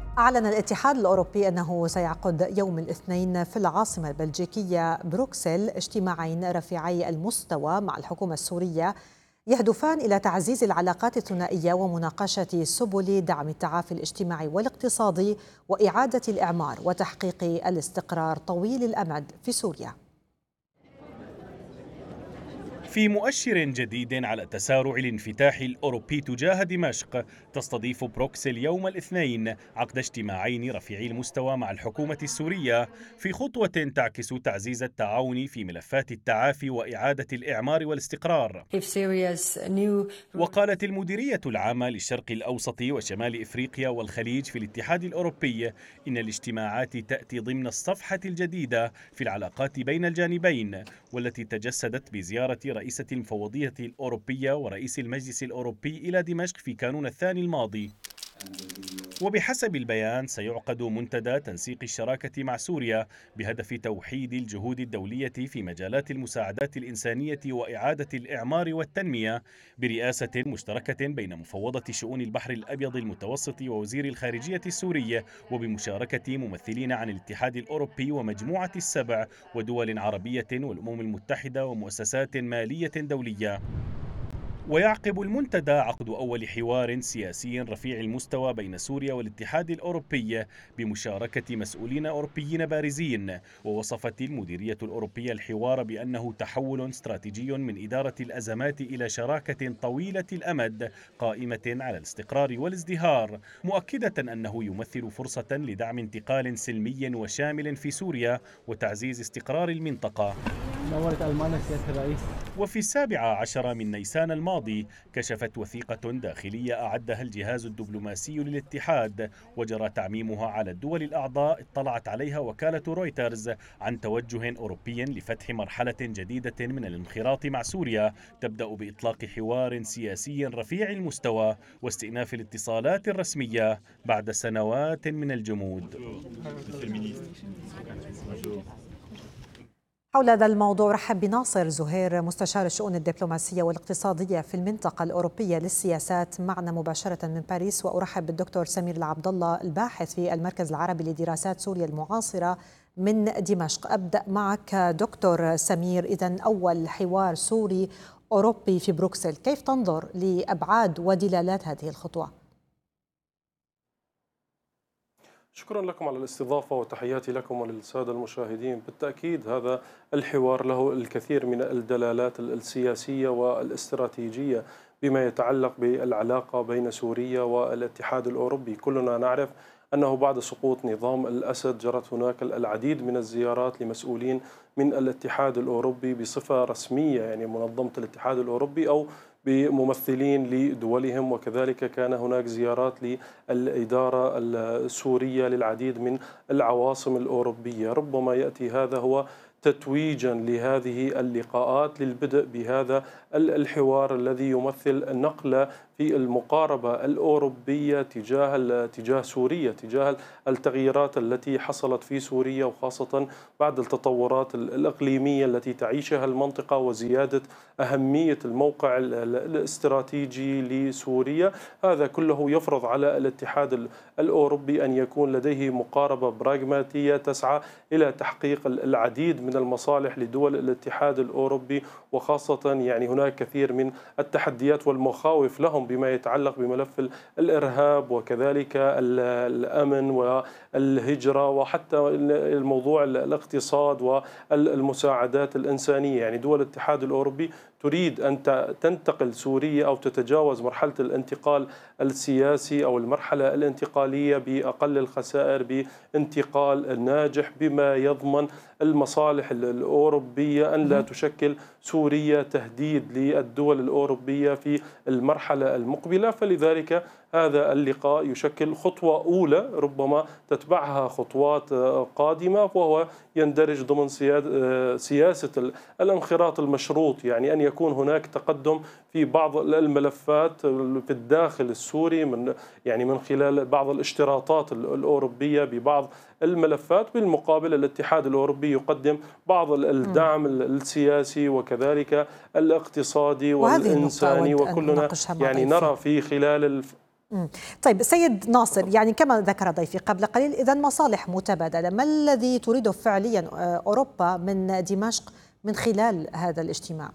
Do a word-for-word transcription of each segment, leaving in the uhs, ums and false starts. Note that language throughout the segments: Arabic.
أعلن الاتحاد الأوروبي أنه سيعقد يوم الاثنين في العاصمة البلجيكية بروكسل اجتماعين رفيعي المستوى مع الحكومة السورية يهدفان إلى تعزيز العلاقات الثنائية ومناقشة سبل دعم التعافي الاجتماعي والاقتصادي وإعادة الإعمار وتحقيق الاستقرار طويل الأمد في سوريا. في مؤشر جديد على تسارع الانفتاح الأوروبي تجاه دمشق، تستضيف بروكسل يوم الاثنين عقد اجتماعين رفيعي المستوى مع الحكومة السورية في خطوة تعكس تعزيز التعاون في ملفات التعافي وإعادة الإعمار والاستقرار. وقالت المديرية العامة للشرق الأوسط وشمال إفريقيا والخليج في الاتحاد الأوروبي إن الاجتماعات تأتي ضمن الصفحة الجديدة في العلاقات بين الجانبين، والتي تجسدت بزيارة رئيسة المفوضية الأوروبية ورئيس المجلس الأوروبي إلى دمشق في كانون الثاني الماضي. وبحسب البيان سيعقد منتدى تنسيق الشراكة مع سوريا بهدف توحيد الجهود الدولية في مجالات المساعدات الإنسانية وإعادة الإعمار والتنمية برئاسة مشتركة بين مفوضة شؤون البحر الأبيض المتوسط ووزير الخارجية السوري، وبمشاركة ممثلين عن الاتحاد الأوروبي ومجموعة السبع ودول عربية والأمم المتحدة ومؤسسات مالية دولية. ويعقب المنتدى عقد أول حوار سياسي رفيع المستوى بين سوريا والاتحاد الأوروبي بمشاركة مسؤولين أوروبيين بارزين. ووصفت المديرية الأوروبية الحوار بأنه تحول استراتيجي من إدارة الأزمات إلى شراكة طويلة الأمد قائمة على الاستقرار والازدهار، مؤكدة أنه يمثل فرصة لدعم انتقال سلمي وشامل في سوريا وتعزيز استقرار المنطقة. نورت ألمانيا سيادة الرئيس. وفي السابع عشر من نيسان الماضي كشفت وثيقة داخلية أعدها الجهاز الدبلوماسي للاتحاد وجرى تعميمها على الدول الأعضاء اطلعت عليها وكالة رويترز عن توجه أوروبي لفتح مرحلة جديدة من الانخراط مع سوريا تبدأ بإطلاق حوار سياسي رفيع المستوى واستئناف الاتصالات الرسمية بعد سنوات من الجمود. حول هذا الموضوع رحب بناصر زهير مستشار الشؤون الدبلوماسية والاقتصادية في المنطقة الأوروبية للسياسات معنا مباشرة من باريس، وأرحب بالدكتور سمير العبد الله الباحث في المركز العربي لدراسات سوريا المعاصرة من دمشق. أبدأ معك دكتور سمير، إذن أول حوار سوري أوروبي في بروكسل، كيف تنظر لأبعاد ودلالات هذه الخطوة؟ شكرا لكم على الاستضافة وتحياتي لكم وللسادة المشاهدين. بالتأكيد هذا الحوار له الكثير من الدلالات السياسية والاستراتيجية بما يتعلق بالعلاقة بين سوريا والاتحاد الأوروبي. كلنا نعرف أنه بعد سقوط نظام الأسد جرت هناك العديد من الزيارات لمسؤولين من الاتحاد الأوروبي بصفة رسمية، يعني منظمة الاتحاد الأوروبي أو بممثلين لدولهم، وكذلك كان هناك زيارات للإدارة السورية للعديد من العواصم الأوروبية. ربما يأتي هذا هو تتويجا لهذه اللقاءات للبدء بهذا الحوار الذي يمثل نقلة في المقاربة الأوروبية تجاه تجاه سوريا، تجاه التغييرات التي حصلت في سوريا، وخاصة بعد التطورات الإقليمية التي تعيشها المنطقة وزيادة أهمية الموقع الاستراتيجي لسوريا. هذا كله يفرض على الاتحاد الأوروبي أن يكون لديه مقاربة براغماتية تسعى إلى تحقيق العديد من المصالح لدول الاتحاد الأوروبي، وخاصة يعني هناك كثير من التحديات والمخاوف لهم بما يتعلق بملف الإرهاب وكذلك الأمن والهجرة وحتى الموضوع الاقتصاد والمساعدات الإنسانية. يعني دول الاتحاد الأوروبي تريد أن تنتقل سوريا أو تتجاوز مرحلة الانتقال السياسي أو المرحلة الانتقالية بأقل الخسائر، بانتقال ناجح بما يضمن المصالح الأوروبية، أن لا تشكل سوريا تهديد للدول الأوروبية في المرحلة المقبلة. فلذلك هذا اللقاء يشكل خطوة أولى ربما تتبعها خطوات قادمة، وهو يندرج ضمن سياسة الانخراط المشروط، يعني أن يكون هناك تقدم في بعض الملفات في الداخل السوري من يعني من خلال بعض الاشتراطات الأوروبية ببعض الملفات، بالمقابل الاتحاد الأوروبي يقدم بعض الدعم السياسي وكذلك الاقتصادي والإنساني. وكلنا يعني نرى في خلال مم. طيب سيد ناصر، يعني كما ذكر ضيفي قبل قليل، إذن مصالح متبادلة، ما الذي تريده فعليا أوروبا من دمشق من خلال هذا الاجتماع؟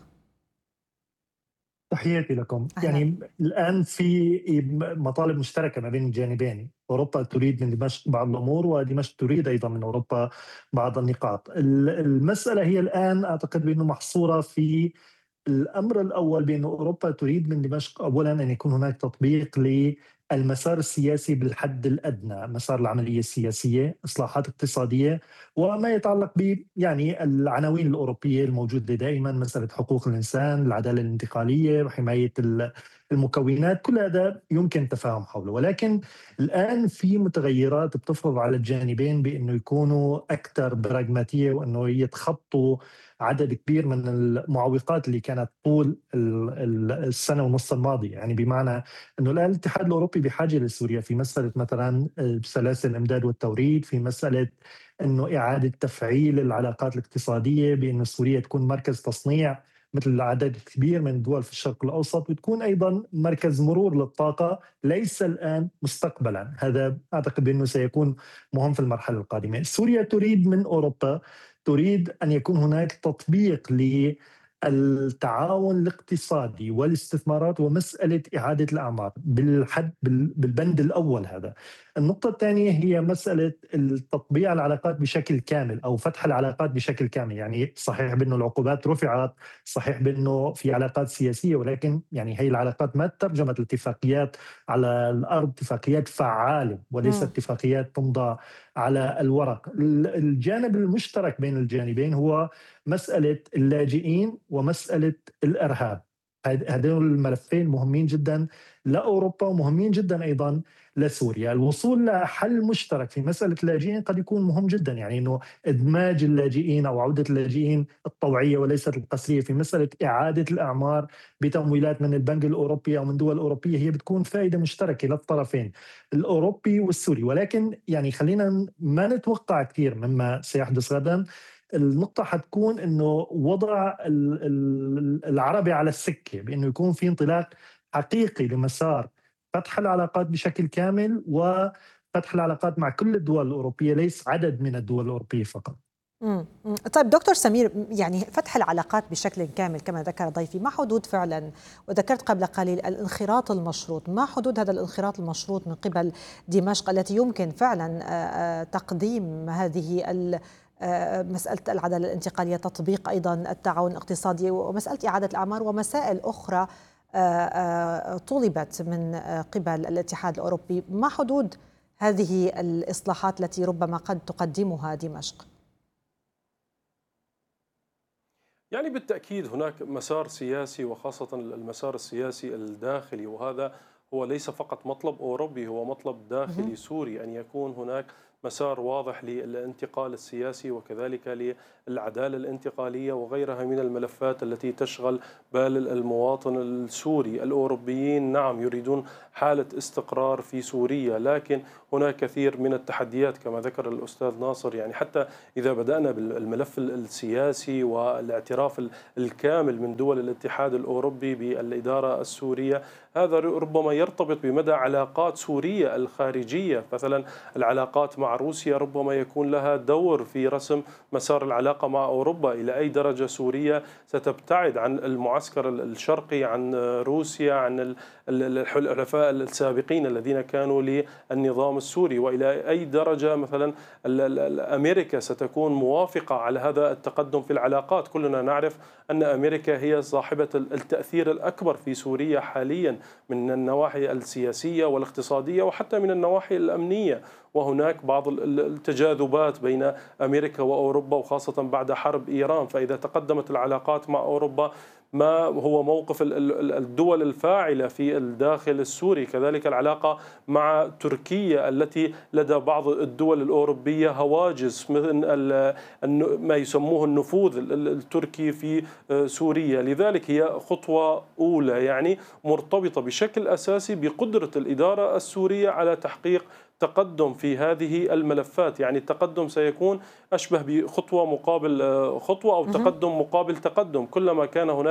تحياتي لكم. أهلا. يعني الآن في مطالب مشتركة ما بين الجانبين، أوروبا تريد من دمشق بعض الأمور ودمشق تريد أيضا من أوروبا بعض النقاط. المسألة هي الآن أعتقد بأنه محصورة في الأمر الأول، بأن أوروبا تريد من دمشق أولا أن يكون هناك تطبيق للمسار السياسي بالحد الأدنى، مسار العملية السياسية، إصلاحات اقتصادية، وما يتعلق ب يعني العناوين الأوروبية الموجودة دائما، مسألة حقوق الإنسان، العدالة الانتقالية وحماية المكونات، كل هذا يمكن التفاهم حوله. ولكن الآن في متغيرات بتفرض على الجانبين بأنه يكونوا أكثر براغماتية، وأنه يتخطوا عدد كبير من المعوقات اللي كانت طول السنة ونص الماضية. يعني بمعنى أنه الآن الاتحاد الأوروبي بحاجة لسوريا في مسألة مثلا سلاسل الإمداد والتوريد، في مسألة أنه إعادة تفعيل العلاقات الاقتصادية، بأن سوريا تكون مركز تصنيع مثل عدد كبير من الدول في الشرق الأوسط، وتكون أيضا مركز مرور للطاقة، ليس الآن مستقبلا. هذا أعتقد بأنه سيكون مهم في المرحلة القادمة. سوريا تريد من أوروبا، تريد أن يكون هناك تطبيق للتعاون الاقتصادي والاستثمارات ومسألة إعادة الأعمار بالحد بالبند الأول. هذا النقطة الثانية هي مسألة التطبيع العلاقات بشكل كامل أو فتح العلاقات بشكل كامل. يعني صحيح بأنه العقوبات رفعت، صحيح بأنه في علاقات سياسية، ولكن يعني هي العلاقات ما ترجمت الاتفاقيات على الأرض اتفاقيات فعالة وليس مم. اتفاقيات تمضى على الورق. الجانب المشترك بين الجانبين هو مسألة اللاجئين ومسألة الإرهاب. هذول الملفين مهمين جدا لأوروبا ومهمين جدا أيضا لسوريا. الوصول لحل مشترك في مسألة اللاجئين قد يكون مهم جدا، يعني أنه إدماج اللاجئين أو عودة اللاجئين الطوعية وليست القسرية في مسألة إعادة الأعمار بتمويلات من البنك الأوروبي أو من دول أوروبية، هي بتكون فائدة مشتركة للطرفين الأوروبي والسوري. ولكن يعني خلينا ما نتوقع كثير مما سيحدث غدا. النقطة حتكون انه وضع العربي على السكة، بانه يكون في انطلاق حقيقي لمسار فتح العلاقات بشكل كامل وفتح العلاقات مع كل الدول الأوروبية، ليس عدد من الدول الأوروبية فقط. مم. طيب دكتور سمير، يعني فتح العلاقات بشكل كامل كما ذكر ضيفي، ما حدود فعلا، وذكرت قبل قليل الانخراط المشروط، ما حدود هذا الانخراط المشروط من قبل دمشق التي يمكن فعلا تقديم هذه مسألة العدالة الانتقالية، تطبيق أيضا التعاون الاقتصادي، ومسألة إعادة الأعمار ومسائل أخرى طلبت من قبل الاتحاد الأوروبي؟ ما حدود هذه الإصلاحات التي ربما قد تقدمها دمشق؟ يعني بالتأكيد هناك مسار سياسي، وخاصة المسار السياسي الداخلي، وهذا هو ليس فقط مطلب أوروبي، هو مطلب داخلي سوري، أن يكون هناك مسار واضح للانتقال السياسي وكذلك للعدالة الانتقالية وغيرها من الملفات التي تشغل بال المواطن السوري. الأوروبيين نعم يريدون حالة استقرار في سوريا، لكن هناك كثير من التحديات كما ذكر الأستاذ ناصر. يعني حتى إذا بدأنا بالملف السياسي والاعتراف الكامل من دول الاتحاد الأوروبي بالإدارة السورية، هذا ربما يرتبط بمدى علاقات سوريا الخارجية. مثلا العلاقات مع روسيا ربما يكون لها دور في رسم مسار العلاقة مع أوروبا، إلى أي درجة سوريا ستبتعد عن المعسكر الشرقي، عن روسيا، عن الحلفاء السابقين الذين كانوا للنظام السوري، وإلى أي درجة مثلا أمريكا ستكون موافقة على هذا التقدم في العلاقات. كلنا نعرف أن أمريكا هي صاحبة التأثير الأكبر في سوريا حاليا من النواحي السياسية والاقتصادية وحتى من النواحي الأمنية، وهناك بعض التجاذبات بين أمريكا وأوروبا وخاصة بعد حرب إيران. فإذا تقدمت العلاقات مع أوروبا، ما هو موقف الدول الفاعلة في الداخل السوري؟ كذلك العلاقة مع تركيا التي لدى بعض الدول الأوروبية هواجس مثل ما يسموه النفوذ التركي في سوريا. لذلك هي خطوة أولى يعني مرتبطة بشكل أساسي بقدرة الإدارة السورية على تحقيق تقدم في هذه الملفات. يعني التقدم سيكون أشبه بخطوة مقابل خطوة أو تقدم مقابل تقدم. كلما كان هناك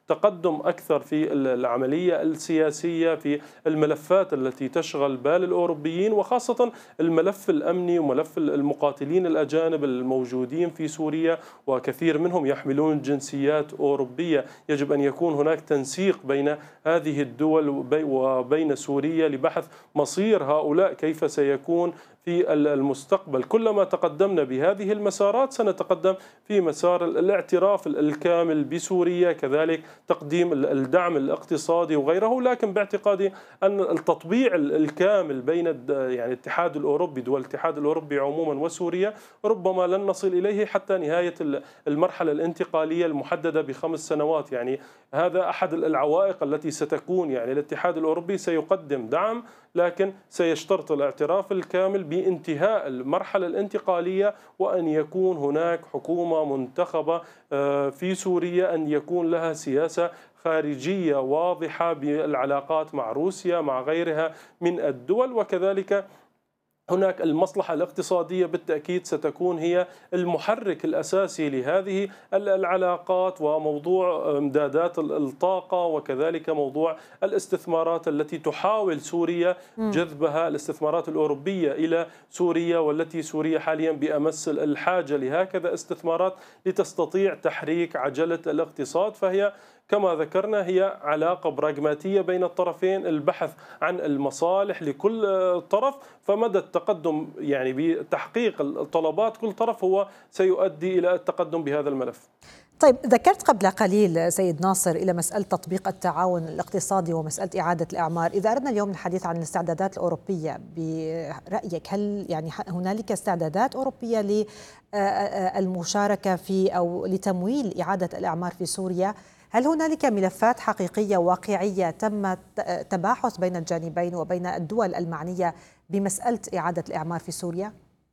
تقدم أكثر في العملية السياسية، في الملفات التي تشغل بال الأوروبيين، وخاصة الملف الأمني وملف المقاتلين الأجانب الموجودين في سوريا، وكثير منهم يحملون جنسيات أوروبية. يجب أن يكون هناك تنسيق بين هذه الدول وبين سوريا لبحث مصير هؤلاء كيف سيكون في المستقبل. كلما تقدمنا بهذه المسارات سنتقدم في مسار الاعتراف الكامل بسوريا، كذلك تقديم الدعم الاقتصادي وغيره. لكن باعتقادي أن التطبيع الكامل بين يعني الاتحاد الأوروبي، دول الاتحاد الأوروبي عموما وسوريا، ربما لن نصل إليه حتى نهاية المرحلة الانتقالية المحددة بخمس سنوات. يعني هذا أحد العوائق التي ستكون، يعني الاتحاد الأوروبي سيقدم دعم، لكن سيشترط الاعتراف الكامل بانتهاء المرحلة الانتقالية، وأن يكون هناك حكومة منتخبة في سوريا، أن يكون لها سياسة خارجية واضحة بالعلاقات مع روسيا مع غيرها من الدول. وكذلك هناك المصلحة الاقتصادية بالتأكيد ستكون هي المحرك الأساسي لهذه العلاقات، وموضوع امدادات الطاقة، وكذلك موضوع الاستثمارات التي تحاول سوريا جذبها، الاستثمارات الأوروبية إلى سوريا، والتي سوريا حاليا بأمس الحاجة لهكذا استثمارات لتستطيع تحريك عجلة الاقتصاد. فهي كما ذكرنا هي علاقة براغماتية بين الطرفين، البحث عن المصالح لكل طرف، فمدى التقدم يعني بتحقيق الطلبات كل طرف هو سيؤدي إلى التقدم بهذا الملف. طيب، ذكرت قبل قليل سيد ناصر إلى مسألة تطبيق التعاون الاقتصادي ومسألة إعادة الإعمار. إذا أردنا اليوم الحديث عن الاستعدادات الأوروبية برأيك، هل يعني هنالك استعدادات أوروبية للمشاركة في أو لتمويل إعادة الإعمار في سوريا؟ هل هنالك ملفات حقيقية واقعية تم تباحث بين الجانبين وبين الدول المعنية بمسألة إعادة الإعمار في سوريا؟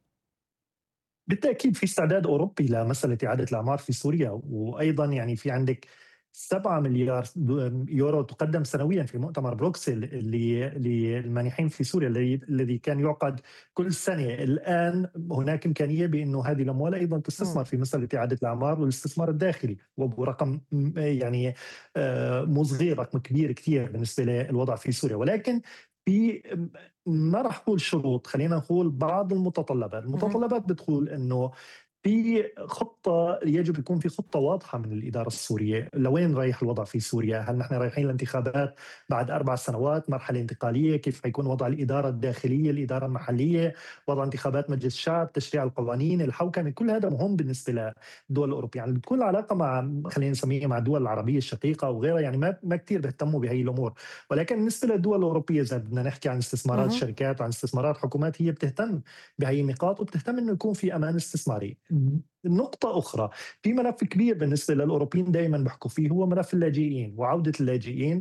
بالتأكيد في استعداد أوروبي لمسألة إعادة الأعمار في سوريا، وأيضا يعني في عندك سبعة مليار يورو تقدم سنويا في مؤتمر بروكسل اللي للمانحين في سوريا الذي كان يعقد كل سنة. الآن هناك إمكانية بأنه هذه الأموال أيضا تستثمر في مسألة إعادة الأعمار والاستثمار الداخلي، وبرقم يعني مصغر، رقم كبير كثير بالنسبة للوضع في سوريا. ولكن في ما راح نقول شروط، خلينا نقول بعض المتطلبات. المتطلبات بتقول انه في خطة، يجب يكون في خطة واضحة من الإدارة السورية لوين رايح الوضع في سوريا. هل نحن رايحين لانتخابات بعد أربع سنوات، مرحلة انتقالية، كيف حيكون وضع الإدارة الداخلية، الإدارة المحلية، وضع انتخابات مجلس الشعب، تشريع القوانين، الحوكمة، كل هذا مهم بالنسبة للدول الأوروبية. يعني بتكون العلاقة مع خلينا نسميها مع الدول العربية الشقيقة وغيرها، يعني ما ما كثير بيهتموا بهي الأمور. ولكن بالنسبة للدول الأوروبية، إذا بدنا نحكي عن استثمارات شركات وعن استثمارات حكومات، هي بتهتم بهي النقاط وبتهتم إنه يكون في أمان استثماري. نقطة أخرى، في ملف كبير بالنسبة للأوروبيين دائما بحكوا فيه، هو ملف اللاجئين وعودة اللاجئين،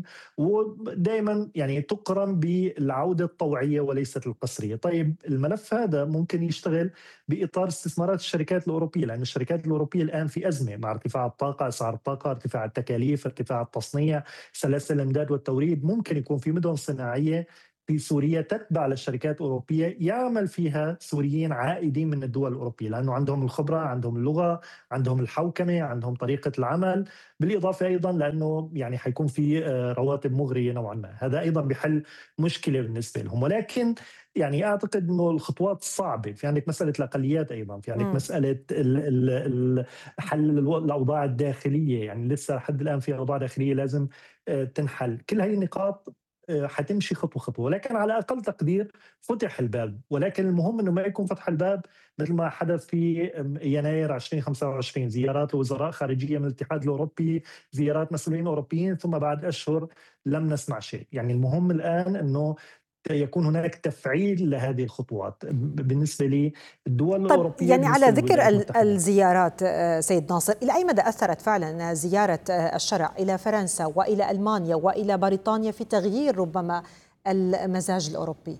ودائما يعني تقرن بالعودة الطوعية وليست القسرية. طيب الملف هذا ممكن يشتغل بإطار استثمارات الشركات الأوروبية، لأن الشركات الأوروبية الآن في أزمة مع ارتفاع الطاقة، أسعار الطاقة، ارتفاع التكاليف، ارتفاع التصنيع، سلاسل الإمداد والتوريد. ممكن يكون في مدن صناعية في سوريا تتبع للشركات الأوروبية يعمل فيها سوريين عائدين من الدول الأوروبية، لأنه عندهم الخبرة، عندهم اللغة، عندهم الحوكمة، عندهم طريقة العمل، بالإضافة أيضا لأنه يعني حيكون في رواتب مغرية نوعا ما. هذا أيضا بحل مشكلة بالنسبة لهم. ولكن يعني أعتقد أنه الخطوات صعبة. في عندك مسألة الأقليات، أيضا في عندك م. مسألة ال ال ال حل الأوضاع الداخلية، يعني لسه لحد الآن في أوضاع داخلية لازم تنحل. كل هذه النقاط حتمشي خطوة خطوة، ولكن على أقل تقدير فتح الباب. ولكن المهم أنه ما يكون فتح الباب مثل ما حدث في يناير ألفين وخمسة وعشرين، زيارات وزراء خارجية من الاتحاد الأوروبي، زيارات مسؤولين أوروبيين، ثم بعد أشهر لم نسمع شيء. يعني المهم الآن أنه يكون هناك تفعيل لهذه الخطوات بالنسبة للدول طيب الأوروبية. يعني على ذكر الزيارات سيد ناصر، إلى أي مدى أثرت فعلا زيارة الشرع إلى فرنسا وإلى ألمانيا وإلى بريطانيا في تغيير ربما المزاج الأوروبي؟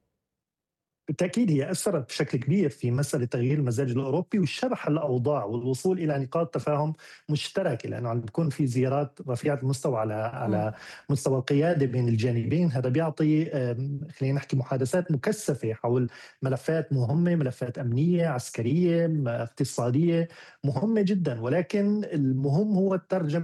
بالتأكيد هي أثرت بشكل كبير في مسألة تغيير المزاج الأوروبي وشرح الأوضاع والوصول إلى نقاط تفاهم مشتركة، لأنه عم بتكون في زيارات رفيعة المستوى على على مستوى القيادة بين الجانبين. هذا بيعطي خلينا نحكي محادثات مكثفة حول ملفات مهمة، ملفات أمنية، عسكرية، اقتصادية، مهمة جدا. ولكن المهم هو الترجمة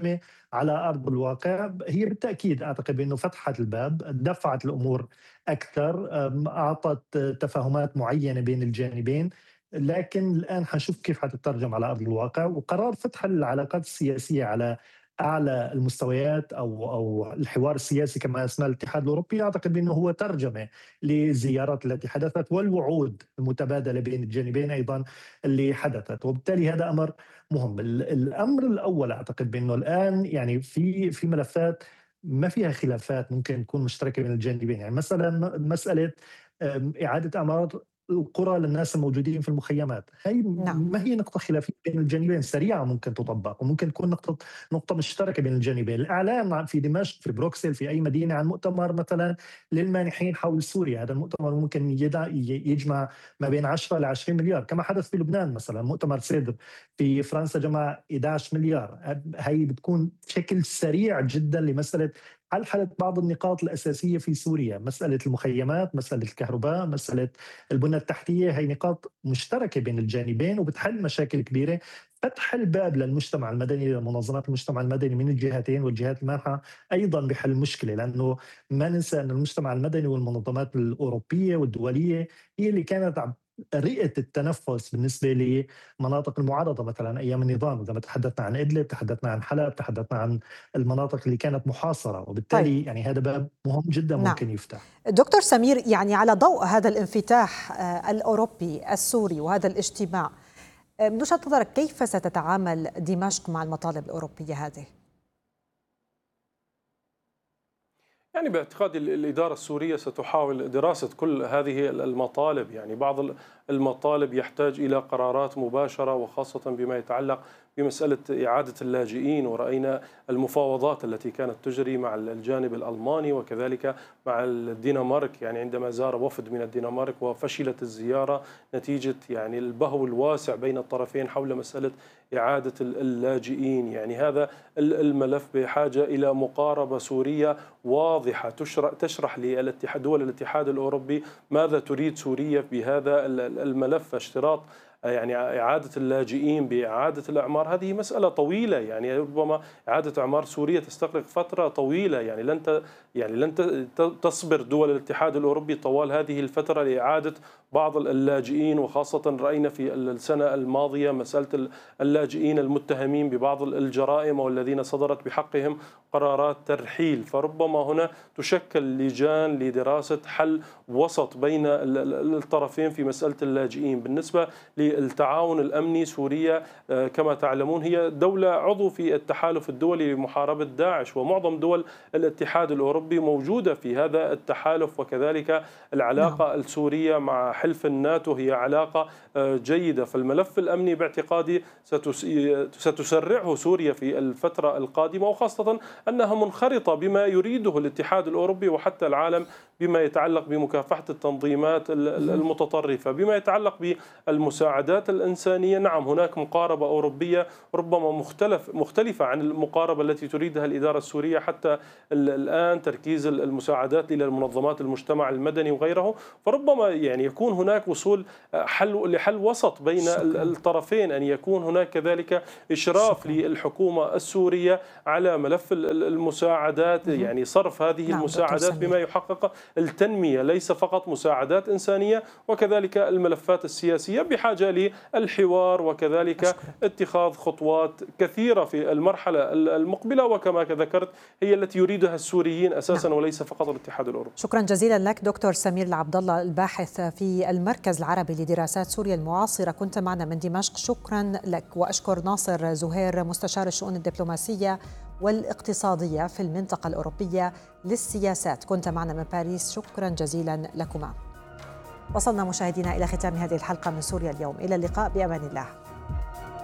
على أرض الواقع هي بالتأكيد أعتقد بأنه فتحت الباب، دفعت الأمور أكثر، أعطت تفاهمات معينة بين الجانبين، لكن الآن حنشوف كيف حتترجم على أرض الواقع. وقرار فتح العلاقات السياسية على أعلى المستويات أو أو الحوار السياسي كما اسمه الاتحاد الأوروبي، أعتقد بأنه هو ترجمة للزيارات التي حدثت والوعود المتبادلة بين الجانبين أيضا اللي حدثت، وبالتالي هذا أمر مهم. الأمر الأول أعتقد بأنه الآن يعني في في ملفات ما فيها خلافات ممكن تكون مشتركة بين الجانبين، يعني مثلا مسألة إعادة أعمار القرى للناس الموجودين في المخيمات، هي نعم. ما هي نقطة خلافية بين الجانبين، سريعة ممكن تطبق وممكن تكون نقطة نقطة مشتركة بين الجانبين. الإعلان في دمشق في بروكسل في أي مدينة عن مؤتمر مثلا للمانحين حول سوريا، هذا المؤتمر ممكن يجمع ما بين عشرة إلى عشرين مليار، كما حدث في لبنان مثلا مؤتمر سيدر في فرنسا جمع إحدى عشر مليار. هي بتكون بشكل سريع جدا لمسألة حل بعض النقاط الأساسية في سوريا، مسألة المخيمات، مسألة الكهرباء، مسألة البنى التحتية، هي نقاط مشتركة بين الجانبين وبتحل مشاكل كبيرة. فتح الباب للمجتمع المدني لمنظمات المجتمع المدني من الجهتين والجهات المانحة أيضا بحل مشكلة، لأنه ما ننسى أن المجتمع المدني والمنظمات الأوروبية والدولية هي اللي كانت رئة التنفس بالنسبة لمناطق المعارضة مثلا أيام النظام. إذا ما تحدثنا عن إدلب، تحدثنا عن حلب، تحدثنا عن المناطق اللي كانت محاصرة، وبالتالي طيب. يعني هذا باب مهم جدا نعم. ممكن يفتح. دكتور سمير، يعني على ضوء هذا الانفتاح الأوروبي السوري وهذا الاجتماع، من وجهة نظرك كيف ستتعامل دمشق مع المطالب الأوروبية هذه؟ يعني باعتقادي الإدارة السورية ستحاول دراسة كل هذه المطالب، يعني بعض المطالب يحتاج إلى قرارات مباشرة، وخاصة بما يتعلق بمسألة إعادة اللاجئين، ورأينا المفاوضات التي كانت تجري مع الجانب الألماني وكذلك مع الدنمارك، يعني عندما زار وفد من الدنمارك وفشلت الزيارة نتيجة يعني البهو الواسع بين الطرفين حول مسألة إعادة اللاجئين. يعني هذا الملف بحاجة إلى مقاربة سورية واضحة تشرح للاتحاد دول الاتحاد الأوروبي ماذا تريد سوريا بهذا الملف. اشتراط يعني إعادة اللاجئين بإعادة الأعمار هذه مسألة طويلة، يعني ربما إعادة أعمار سوريا تستغرق فترة طويلة، يعني لن يعني لن تصبر دول الاتحاد الأوروبي طوال هذه الفترة لإعادة بعض اللاجئين، وخاصة رأينا في السنة الماضية مسألة اللاجئين المتهمين ببعض الجرائم والذين صدرت بحقهم قرارات ترحيل. فربما هنا تشكل لجان لدراسة حل وسط بين الطرفين في مسألة اللاجئين. بالنسبة للتعاون الأمني، سوريا كما تعلمون هي دولة عضو في التحالف الدولي لمحاربة داعش، ومعظم دول الاتحاد الأوروبي موجودة في هذا التحالف، وكذلك العلاقة السورية مع حلف الناتو هي علاقة جيدة. فالملف الأمني باعتقادي ستسرعه سوريا في الفترة القادمة، وخاصة أنها منخرطة بما يريده الاتحاد الأوروبي وحتى العالم بما يتعلق بمكافحة التنظيمات المتطرفة. بما يتعلق بالمساعدات الإنسانية، نعم هناك مقاربة أوروبية ربما مختلف مختلفة عن المقاربة التي تريدها الإدارة السورية حتى الآن، تركيز المساعدات إلى المنظمات المجتمع المدني وغيره. فربما يعني يكون هناك وصول حل لحل وسط بين شكرا. الطرفين، أن يكون هناك كذلك إشراف شكرا. للحكومة السورية على ملف المساعدات، يعني صرف هذه نعم المساعدات بما يحقق التنمية، ليس فقط مساعدات إنسانية، وكذلك الملفات السياسية بحاجة للحوار وكذلك شكرا. اتخاذ خطوات كثيرة في المرحلة المقبلة، وكما ذكرت هي التي يريدها السوريين أساسا نعم. وليس فقط الاتحاد الأوروبي. شكرا جزيلا لك دكتور سمير العبدالله، الباحث في المركز العربي لدراسات سوريا المعاصرة، كنت معنا من دمشق. شكرا لك. وأشكر ناصر زهير، مستشار الشؤون الدبلوماسية والاقتصادية في المنطقة الأوروبية للسياسات، كنت معنا من باريس. شكرا جزيلا لكما. وصلنا مشاهدينا إلى ختام هذه الحلقة من سوريا اليوم، إلى اللقاء بأمان الله.